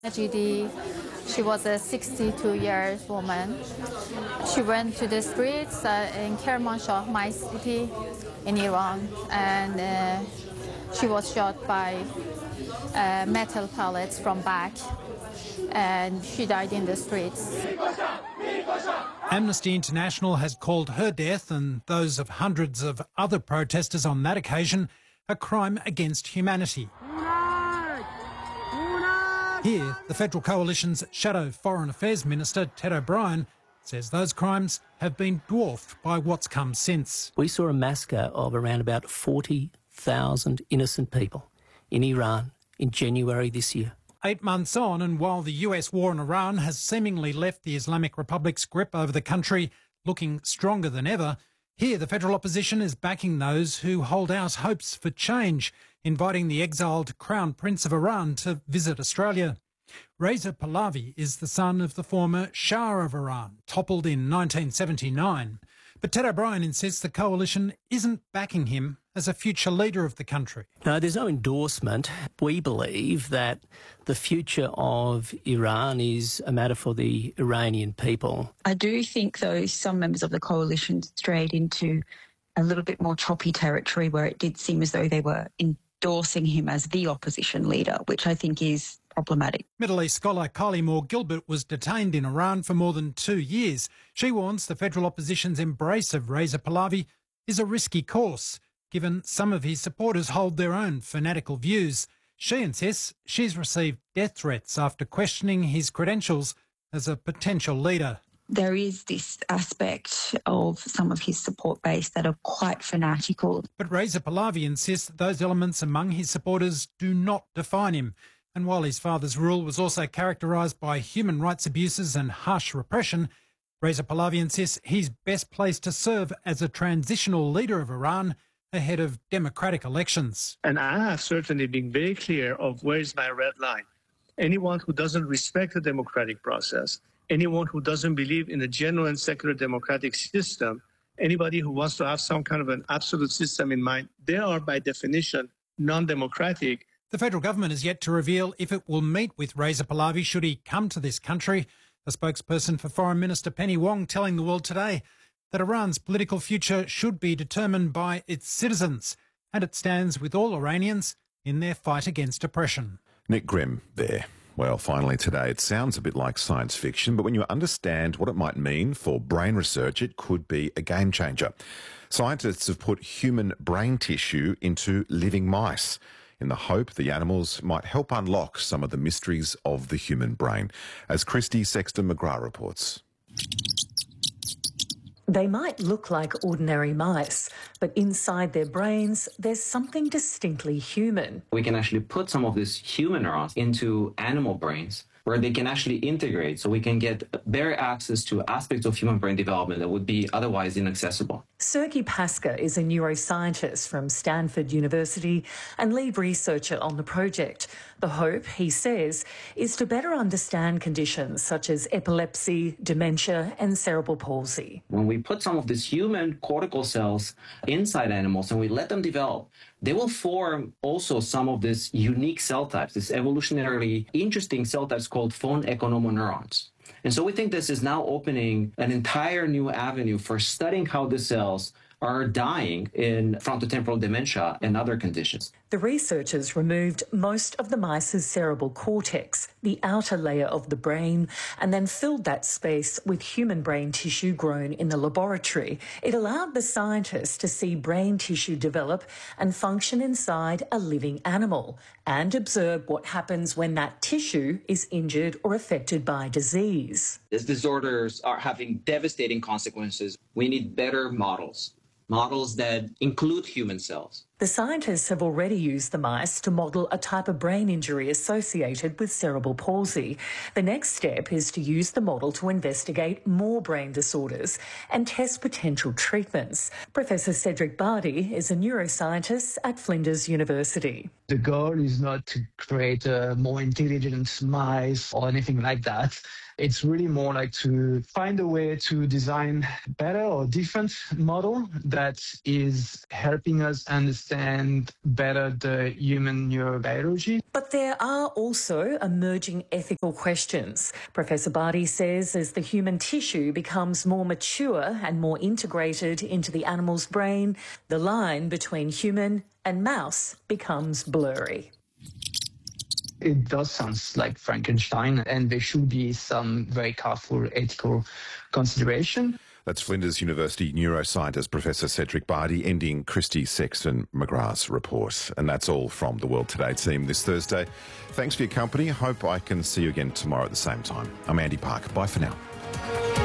Najidi, she was a 62-year-old woman. She went to the streets in Kermanshah, my city in Iran, and she was shot by metal pellets from back, and she died in the streets. Amnesty International has called her death and those of hundreds of other protesters on that occasion a crime against humanity. Here, the Federal Coalition's Shadow Foreign Affairs Minister, Ted O'Brien, says those crimes have been dwarfed by what's come since. We saw a massacre of around about 40,000 innocent people in Iran in January this year. 8 months on, and while the US war in Iran has seemingly left the Islamic Republic's grip over the country looking stronger than ever, here the federal opposition is backing those who hold out hopes for change, inviting the exiled Crown Prince of Iran to visit Australia. Reza Pahlavi is the son of the former Shah of Iran, toppled in 1979. But Ted O'Brien insists the coalition isn't backing him as a future leader of the country. No, there's no endorsement. We believe that the future of Iran is a matter for the Iranian people. I do think, though, some members of the coalition strayed into a little bit more choppy territory where it did seem as though they were endorsing him as the opposition leader, which I think is problematic. Middle East scholar Kylie Moore-Gilbert was detained in Iran for more than 2 years. She warns the federal opposition's embrace of Reza Pahlavi is a risky course, given some of his supporters hold their own fanatical views. She insists she's received death threats after questioning his credentials as a potential leader. There is this aspect of some of his support base that are quite fanatical. But Reza Pahlavi insists that those elements among his supporters do not define him. And while his father's rule was also characterised by human rights abuses and harsh repression, Reza Pahlavi insists he's best placed to serve as a transitional leader of Iran ahead of democratic elections. And I have certainly been very clear of where is my red line. Anyone who doesn't respect the democratic process, anyone who doesn't believe in a genuine secular democratic system, anybody who wants to have some kind of an absolute system in mind, they are by definition non-democratic. The federal government is yet to reveal if it will meet with Reza Pahlavi should he come to this country. A spokesperson for Foreign Minister Penny Wong telling the World Today that Iran's political future should be determined by its citizens, and it stands with all Iranians in their fight against oppression. Nick Grimm there. Well, finally today, it sounds a bit like science fiction, but when you understand what it might mean for brain research, it could be a game changer. Scientists have put human brain tissue into living mice in the hope the animals might help unlock some of the mysteries of the human brain, as Christy Sexton-McGrath reports. They might look like ordinary mice, but inside their brains, there's something distinctly human. We can actually put some of these human neurons into animal brains where they can actually integrate, so we can get better access to aspects of human brain development that would be otherwise inaccessible. Sergei Paska is a neuroscientist from Stanford University and lead researcher on the project. The hope, he says, is to better understand conditions such as epilepsy, dementia and cerebral palsy. When we put some of these human cortical cells inside animals and we let them develop, they will form also some of these unique cell types, these evolutionarily interesting cell types called von economoneurons. And so we think this is now opening an entire new avenue for studying how the cells are dying in frontotemporal dementia and other conditions. The researchers removed most of the mice's cerebral cortex, the outer layer of the brain, and then filled that space with human brain tissue grown in the laboratory. It allowed the scientists to see brain tissue develop and function inside a living animal and observe what happens when that tissue is injured or affected by disease. These disorders are having devastating consequences. We need better models that include human cells. The scientists have already used the mice to model a type of brain injury associated with cerebral palsy. The next step is to use the model to investigate more brain disorders and test potential treatments. Professor Cedric Bardi is a neuroscientist at Flinders University. The goal is not to create a more intelligent mice or anything like that. It's really more like to find a way to design better or different model that is helping us understand understand better the human neurobiology. But there are also emerging ethical questions. Professor Barty says as the human tissue becomes more mature and more integrated into the animal's brain, the line between human and mouse becomes blurry. It does sound like Frankenstein, and there should be some very careful ethical consideration. That's Flinders University neuroscientist Professor Cedric Barty ending Christy Sexton-McGrath's report. And that's all from the World Today team this Thursday. Thanks for your company. Hope I can see you again tomorrow at the same time. I'm Andy Park. Bye for now.